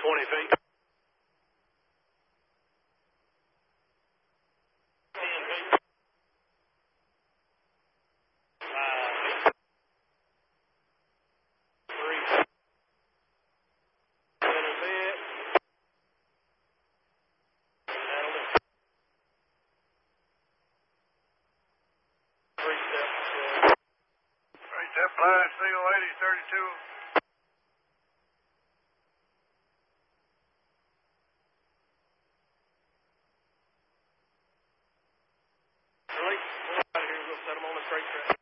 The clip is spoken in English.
20 feet. Step line, seal 8032. Release. We're out of here. We'll set them on the straight track.